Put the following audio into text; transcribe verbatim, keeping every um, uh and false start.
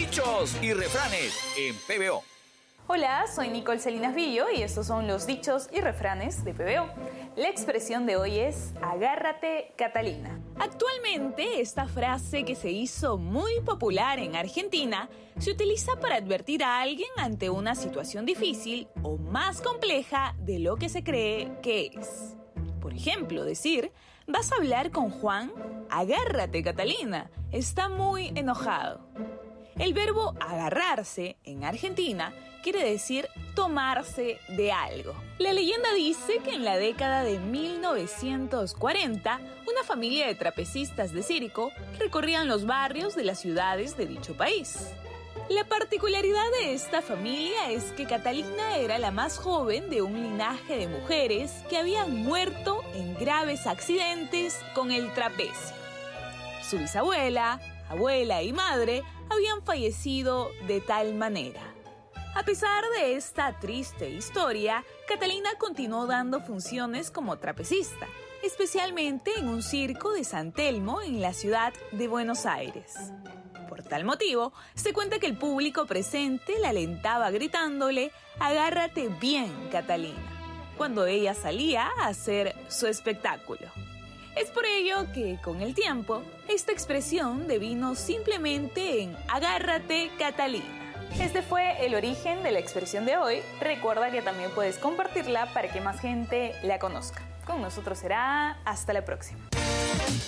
Dichos y refranes en P B O. Hola, soy Nicole Salinas Villo y estos son los dichos y refranes de P B O. La expresión de hoy es agárrate, Catalina. Actualmente, esta frase que se hizo muy popular en Argentina se utiliza para advertir a alguien ante una situación difícil o más compleja de lo que se cree que es. Por ejemplo, decir, ¿vas a hablar con Juan? Agárrate, Catalina, está muy enojado. El verbo agarrarse en Argentina quiere decir tomarse de algo. La leyenda dice que en la década de mil novecientos cuarenta, una familia de trapecistas de circo recorrían los barrios de las ciudades de dicho país. La particularidad de esta familia es que Catalina era la más joven de un linaje de mujeres que habían muerto en graves accidentes con el trapecio. Su bisabuela, abuela y madre habían fallecido de tal manera. A pesar de esta triste historia, Catalina continuó dando funciones como trapecista, especialmente en un circo de San Telmo en la ciudad de Buenos Aires. Por tal motivo, se cuenta que el público presente la alentaba gritándole «Agárrate bien, Catalina», cuando ella salía a hacer su espectáculo. Es por ello que, con el tiempo, esta expresión devino simplemente en «Agárrate, Catalina». Este fue el origen de la expresión de hoy. Recuerda que también puedes compartirla para que más gente la conozca. Con nosotros será hasta la próxima.